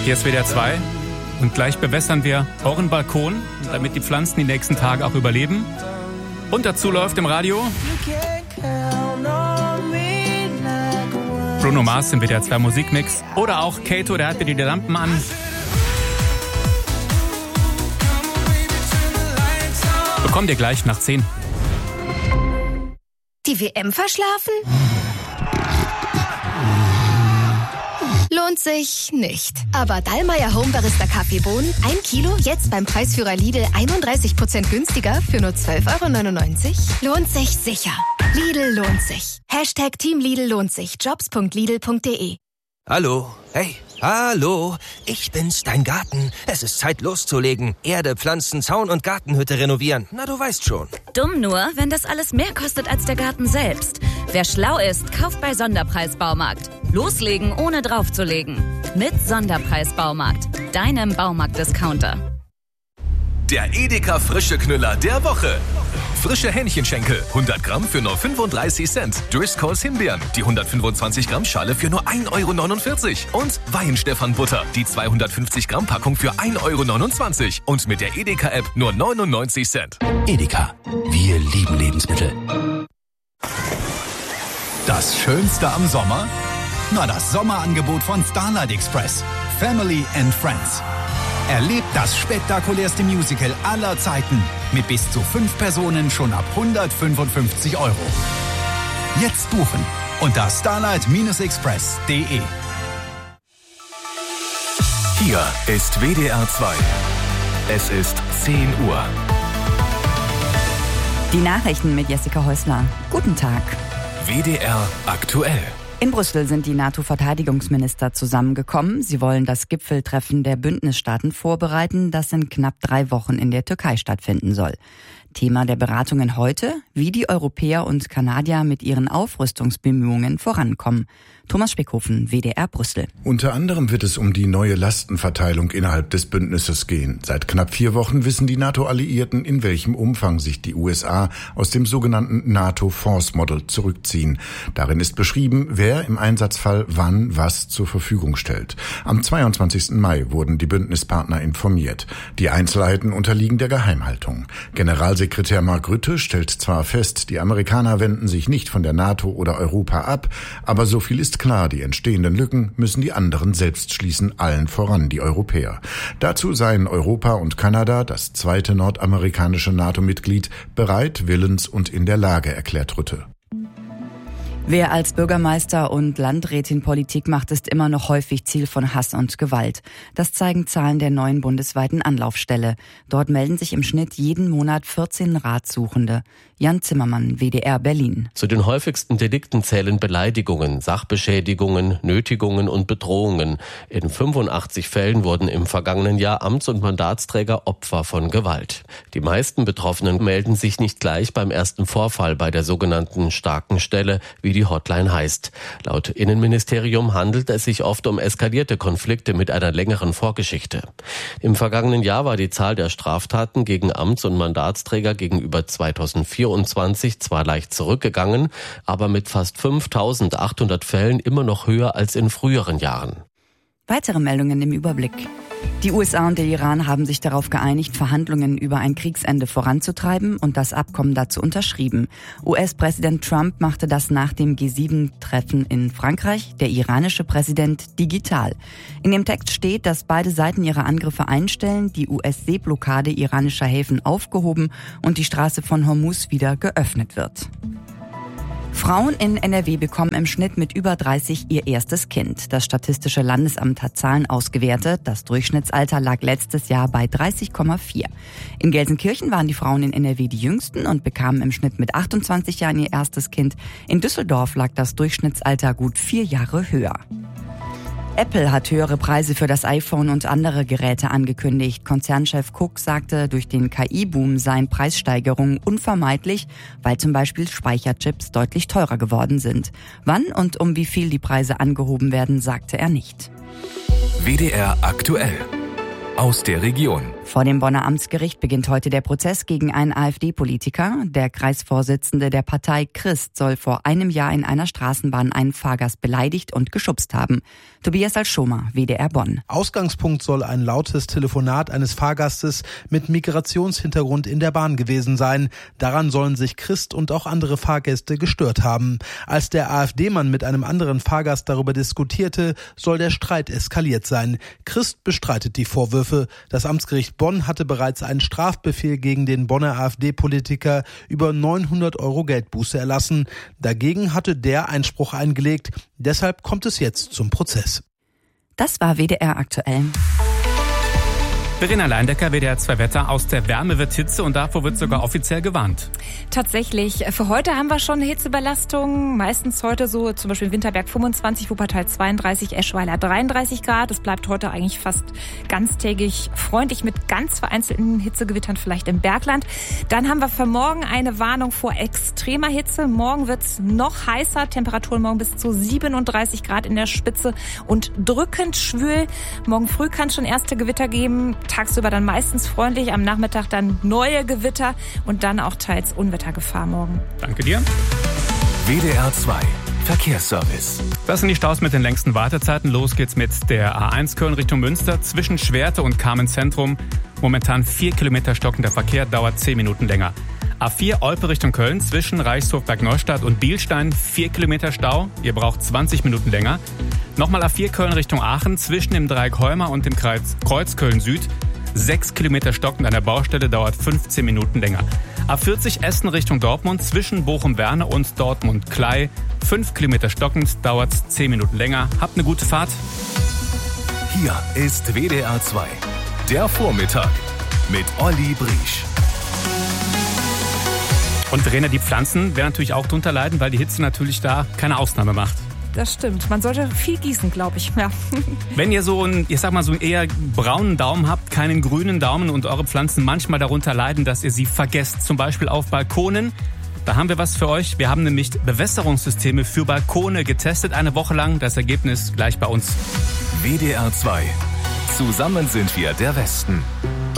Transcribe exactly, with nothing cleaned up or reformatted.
Hier ist W D R zwei und gleich bewässern wir euren Balkon, damit die Pflanzen die nächsten Tage auch überleben. Und dazu läuft im Radio Bruno Mars im W D R zwei Musikmix oder auch Kato, der hat mir die Lampen an. Bekommt ihr gleich nach zehn. Die W M verschlafen? Lohnt sich nicht. Aber Dallmayr Home Barista Kaffeebohnen, ein Kilo, jetzt beim Preisführer Lidl einunddreißig Prozent günstiger für nur zwölf Euro neunundneunzig. Lohnt sich sicher. Lidl lohnt sich. Hashtag Team Lidl lohnt sich. Jobs punkt lidl punkt de. Hallo, hey, hallo, ich bin's, dein Garten. Es ist Zeit loszulegen. Erde, Pflanzen, Zaun und Gartenhütte renovieren. Na, du weißt schon. Dumm nur, wenn das alles mehr kostet als der Garten selbst. Wer schlau ist, kauft bei Sonderpreis Baumarkt. Loslegen, ohne draufzulegen. Mit Sonderpreis Baumarkt, deinem Baumarkt-Discounter. Der Edeka Frische Knüller der Woche. Frische Hähnchenschenkel, hundert Gramm für nur fünfunddreißig Cent. Driscolls Himbeeren, die hundertfünfundzwanzig Gramm Schale für nur ein Euro neunundvierzig. Und Weihenstephan Butter, die zweihundertfünfzig Gramm Packung für ein Euro neunundzwanzig. Und mit der Edeka-App nur neunundneunzig Cent. Edeka, wir lieben Lebensmittel. Das Schönste am Sommer? Na, das Sommerangebot von Starlight Express. Family and Friends. Erlebt das spektakulärste Musical aller Zeiten mit bis zu fünf Personen schon ab hundertfünfundfünfzig Euro. Jetzt buchen unter starlight express punkt de. Hier ist W D R zwei. Es ist zehn Uhr. Die Nachrichten mit Jessica Häusler. Guten Tag. W D R aktuell. In Brüssel sind die NATO-Verteidigungsminister zusammengekommen. Sie wollen das Gipfeltreffen der Bündnisstaaten vorbereiten, das in knapp drei Wochen in der Türkei stattfinden soll. Thema der Beratungen heute, wie die Europäer und Kanadier mit ihren Aufrüstungsbemühungen vorankommen. Thomas Speckhofen, W D R Brüssel. Unter anderem wird es um die neue Lastenverteilung innerhalb des Bündnisses gehen. Seit knapp vier Wochen wissen die NATO-Alliierten, in welchem Umfang sich die U S A aus dem sogenannten NATO Force Model zurückziehen. Darin ist beschrieben, wer im Einsatzfall wann was zur Verfügung stellt. Am zweiundzwanzigsten Mai wurden die Bündnispartner informiert. Die Einzelheiten unterliegen der Geheimhaltung. Generalsekretär Mark Rutte stellt zwar fest, die Amerikaner wenden sich nicht von der NATO oder Europa ab, aber so viel ist klar, die entstehenden Lücken müssen die anderen selbst schließen, allen voran die Europäer. Dazu seien Europa und Kanada, das zweite nordamerikanische NATO-Mitglied, bereit, willens und in der Lage, erklärt Rutte. Wer als Bürgermeister und Landrätin Politik macht, ist immer noch häufig Ziel von Hass und Gewalt. Das zeigen Zahlen der neuen bundesweiten Anlaufstelle. Dort melden sich im Schnitt jeden Monat vierzehn Ratsuchende. Jan Zimmermann, W D R Berlin. Zu den häufigsten Delikten zählen Beleidigungen, Sachbeschädigungen, Nötigungen und Bedrohungen. In fünfundachtzig Fällen wurden im vergangenen Jahr Amts- und Mandatsträger Opfer von Gewalt. Die meisten Betroffenen melden sich nicht gleich beim ersten Vorfall bei der sogenannten starken Stelle, wie die Hotline heißt. Laut Innenministerium handelt es sich oft um eskalierte Konflikte mit einer längeren Vorgeschichte. Im vergangenen Jahr war die Zahl der Straftaten gegen Amts- und Mandatsträger gegenüber zweitausendvierundzwanzig zwar leicht zurückgegangen, aber mit fast fünftausendachthundert Fällen immer noch höher als in früheren Jahren. Weitere Meldungen im Überblick. Die U S A und der Iran haben sich darauf geeinigt, Verhandlungen über ein Kriegsende voranzutreiben und das Abkommen dazu unterschrieben. U S-Präsident Trump machte das nach dem G sieben Treffen in Frankreich, der iranische Präsident digital. In dem Text steht, dass beide Seiten ihre Angriffe einstellen, die U S-Seeblockade iranischer Häfen aufgehoben und die Straße von Hormuz wieder geöffnet wird. Frauen in N R W bekommen im Schnitt mit über dreißig ihr erstes Kind. Das Statistische Landesamt hat Zahlen ausgewertet. Das Durchschnittsalter lag letztes Jahr bei dreißig Komma vier. In Gelsenkirchen waren die Frauen in N R W die jüngsten und bekamen im Schnitt mit achtundzwanzig Jahren ihr erstes Kind. In Düsseldorf lag das Durchschnittsalter gut vier Jahre höher. Apple hat höhere Preise für das iPhone und andere Geräte angekündigt. Konzernchef Cook sagte, durch den K I-Boom seien Preissteigerungen unvermeidlich, weil zum Beispiel Speicherchips deutlich teurer geworden sind. Wann und um wie viel die Preise angehoben werden, sagte er nicht. W D R aktuell. Aus der Region. Vor dem Bonner Amtsgericht beginnt heute der Prozess gegen einen AfD-Politiker. Der Kreisvorsitzende der Partei Christ soll vor einem Jahr in einer Straßenbahn einen Fahrgast beleidigt und geschubst haben. Tobias Alschomer, W D R Bonn. Ausgangspunkt soll ein lautes Telefonat eines Fahrgastes mit Migrationshintergrund in der Bahn gewesen sein. Daran sollen sich Christ und auch andere Fahrgäste gestört haben. Als der AfD-Mann mit einem anderen Fahrgast darüber diskutierte, soll der Streit eskaliert sein. Christ bestreitet die Vorwürfe. Das Amtsgericht Bonn hatte bereits einen Strafbefehl gegen den Bonner AfD-Politiker über neunhundert Euro Geldbuße erlassen. Dagegen hatte der Einspruch eingelegt. Deshalb kommt es jetzt zum Prozess. Das war W D R aktuell. Verena Leindecker, W D R zwei Wetter. Aus der Wärme wird Hitze und davor wird sogar offiziell gewarnt. Tatsächlich. Für heute haben wir schon Hitzebelastung. Meistens heute so zum Beispiel Winterberg fünfundzwanzig, Wuppertal zweiunddreißig, Eschweiler dreiunddreißig Grad. Es bleibt heute eigentlich fast ganztägig freundlich mit ganz vereinzelten Hitzegewittern vielleicht im Bergland. Dann haben wir für morgen eine Warnung vor extremer Hitze. Morgen wird es noch heißer. Temperaturen morgen bis zu siebenunddreißig Grad in der Spitze und drückend schwül. Morgen früh kann es schon erste Gewitter geben. Tagsüber dann meistens freundlich, am Nachmittag dann neue Gewitter und dann auch teils Unwettergefahr morgen. Danke dir. W D R zwei Verkehrsservice. Das sind die Staus mit den längsten Wartezeiten. Los geht's mit der A eins Köln Richtung Münster zwischen Schwerte und Kamen Zentrum. Momentan vier Kilometer stockender Verkehr, dauert zehn Minuten länger. A vier Olpe Richtung Köln zwischen Reichshof-Berg Neustadt und Bielstein, vier Kilometer Stau. Ihr braucht zwanzig Minuten länger. Nochmal A vier Köln Richtung Aachen zwischen dem Dreieck Heuma und dem Kreuz, Kreuz Köln Süd. sechs Kilometer stockend an der Baustelle, dauert fünfzehn Minuten länger. A vierzig Essen Richtung Dortmund zwischen Bochum-Werne und Dortmund-Klei. fünf Kilometer stockend, dauert zehn Minuten länger. Habt eine gute Fahrt. Hier ist W D R zwei. Der Vormittag mit Olli Briesch. Und Verena, die Pflanzen werden natürlich auch drunter leiden, weil die Hitze natürlich da keine Ausnahme macht. Das stimmt. Man sollte viel gießen, glaube ich. Ja. Wenn ihr so einen, ich sag mal, so einen eher braunen Daumen habt, keinen grünen Daumen und eure Pflanzen manchmal darunter leiden, dass ihr sie vergesst, zum Beispiel auf Balkonen, da haben wir was für euch. Wir haben nämlich Bewässerungssysteme für Balkone getestet, eine Woche lang. Das Ergebnis gleich bei uns. W D R zwei. Zusammen sind wir der Westen.